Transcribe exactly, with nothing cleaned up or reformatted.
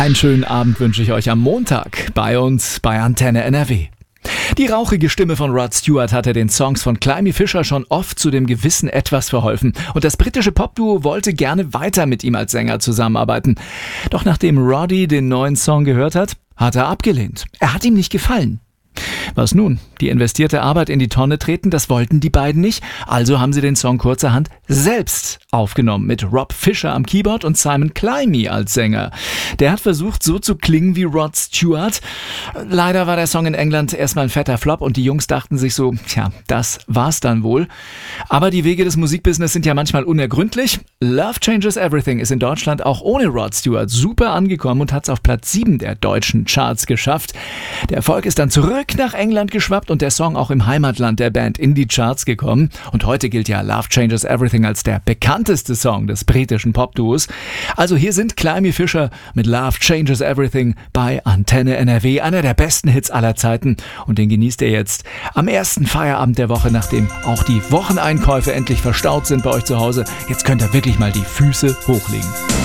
Einen schönen Abend wünsche ich euch am Montag bei uns bei Antenne N R W. Die rauchige Stimme von Rod Stewart hatte den Songs von Climie Fisher schon oft zu dem gewissen Etwas verholfen. Und das britische Popduo wollte gerne weiter mit ihm als Sänger zusammenarbeiten. Doch nachdem Roddy den neuen Song gehört hat, hat er abgelehnt. Er hat ihm nicht gefallen. Was nun? Die investierte Arbeit in die Tonne treten, das wollten die beiden nicht. Also haben sie den Song kurzerhand selbst aufgenommen mit Rob Fisher am Keyboard und Simon Climie als Sänger. Der hat versucht, so zu klingen wie Rod Stewart. Leider war der Song in England erstmal ein fetter Flop und die Jungs dachten sich so, tja, das war's dann wohl. Aber die Wege des Musikbusiness sind ja manchmal unergründlich. Love Changes Everything ist in Deutschland auch ohne Rod Stewart super angekommen und hat's auf Platz sieben der deutschen Charts geschafft. Der Erfolg ist dann zurück nach England geschwappt und der Song auch im Heimatland der Band in die Charts gekommen. Und heute gilt ja Love Changes Everything als der bekannteste Song des britischen Popduos. Also hier sind Climie Fisher mit Love Changes Everything bei Antenne N R W, einer der besten Hits aller Zeiten. Und den genießt ihr jetzt am ersten Feierabend der Woche, nachdem auch die Wocheneinkäufe endlich verstaut sind bei euch zu Hause. Jetzt könnt ihr wirklich mal die Füße hochlegen.